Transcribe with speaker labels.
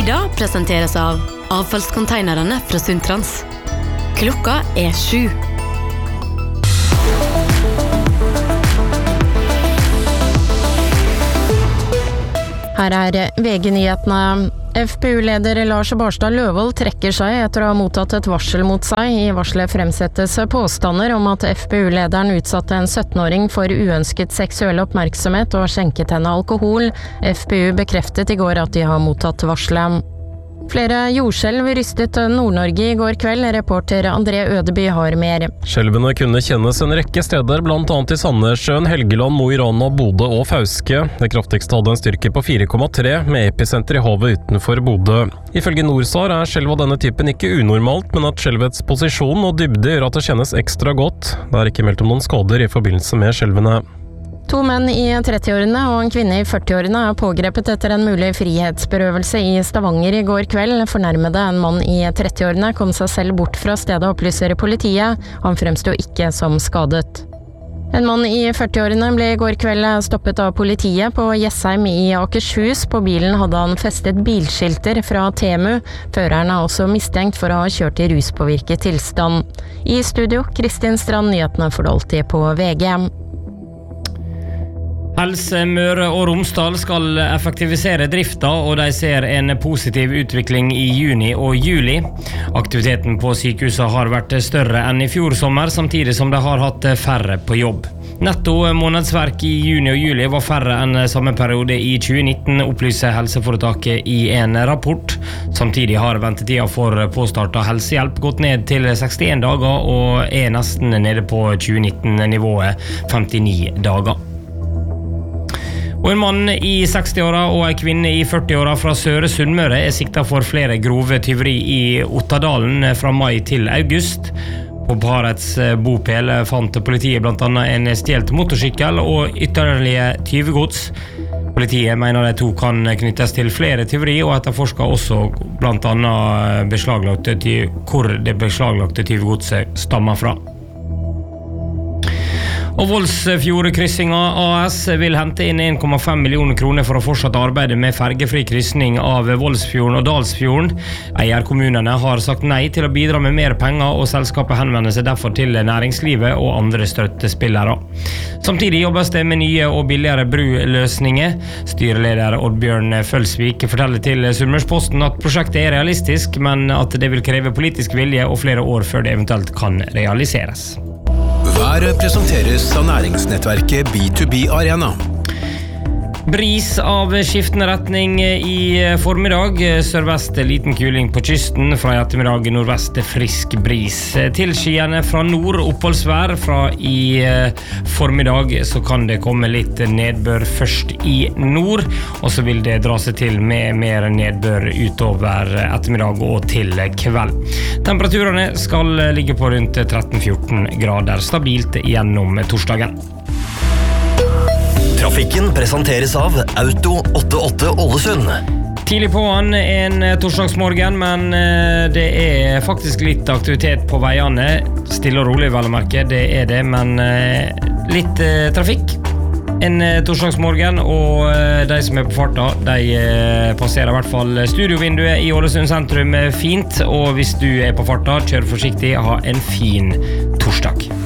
Speaker 1: Nyda presenteres av avfallskonteinerne fra Sundtrans. Klokka 7.
Speaker 2: Her VG-nyhetene. FPU-leder Lars Barstad Løvold trekker seg etter å ha mottatt et varsel mot seg. I varselet fremsettes påstander om at FPU-lederen utsatte en 17-åring for uønsket seksuell oppmerksomhet og skjenket henne alkohol. FPU bekreftet i går at de har mottatt varselet. Flere jordskjelv rystet Nord-Norge i går kveld. Reporter André Ødeby har mer.
Speaker 3: Skjelvene kunne kjennes en rekke steder, blant annet i Sandnessjøen, Helgeland, Mo i Rana, Bodø og Fauske. Det kraftigste hadde en styrke på 4,3, med episenter i havet utenfor Bodø. Ifølge Norsar skjelv av denne typen ikke unormalt, men at skjelvets posisjon og dybde gjør at det kjennes ekstra godt. Det ikke meldt om noen skader i forbindelse med skjelvene.
Speaker 2: 2 menn i 30-årene og en kvinne i 40-årene pågrepet etter en mulig frihetsberøvelse i Stavanger i går kveld. Fornærmede, en mann i 30-årene, kom seg selv bort fra stedet, opplyser politiet. Han fremstod ikke som skadet. En mann i 40-årene ble i går kveld stoppet av politiet på Jessheim i Akershus. På bilen hadde han festet bilskilter fra Temu. Føreren også mistenkt for å ha kjørt i ruspåvirket tilstand. I studio, Kristin Strand, nyhetene for alltid på VG.
Speaker 4: Helse Møre og Romsdal skal effektivisere drifta, og de ser en positiv utvikling i juni og juli. Aktiviteten på sykehuset har vært større enn i fjor sommer, samtidig som de har hatt færre på jobb. Netto månedsverk i juni og juli var færre enn samme periode i 2019, opplyser helseforetaket i en rapport. Samtidig har ventetida for påstartet helsehjelp gått ned til 61 dager, og nesten nede på 2019-nivået 59 dager. Og en mann i 60-åra og en kvinne i 40-åra fra Søre Sunnmøre siktet for flere grove tyveri i Ottadalen fra mai til august. På parets bopel fant politiet blant annet en stjelt motorsykkel og ytterligere tyvegods. Politiet mener de to kan knyttes til flere tyveri, og etterforsker også blant annet hvor det beslaglagte tyvegodset stammer fra. Og Voldsfjordkryssinga AS vil hente inn 1,5 millioner kroner for å fortsette arbeidet med fergefri kryssing av Voldsfjorden og Dalsfjorden. Eierkommunene har sagt nei til å bidra med mer penger, og selskapet henvender seg derfor til næringslivet og andre støttespillere. Samtidig jobbes det med nye og billigere bruløsninger. Styreleder Oddbjørn Følsvik forteller til Sunnmørsposten at prosjektet realistisk, men at det vil kreve politisk vilje og flere år før det eventuelt kan realiseres.
Speaker 5: Været presenteres av næringsnettverket B2B Arena.
Speaker 4: Bris av skiftende retning i formiddag. Sørvest liten kuling på kysten. Fra i ettermiddag nordvest frisk bris. Tilskyende fra nord oppholdsvær. Fra i formiddag så kan det komme litt nedbør først i nord, og så vil det dra seg til med mer nedbør utover ettermiddag og til kveld. Temperaturene skal ligge på rundt 13-14 grader. Stabilt gjennom torsdagen.
Speaker 6: Trafikken presenteres av Auto 88 Ålesund.
Speaker 4: Tidlig på en torsdagsmorgen, men det faktisk litt aktivitet på veiene. Stille og rolig, vel å merke, det det, men litt trafikk. En torsdagsmorgen, og de som på farta, de passerer i hvert fall studiovinduet i Ålesund sentrum fint, og hvis du på farta, kjør forsiktig, ha en fin torsdag.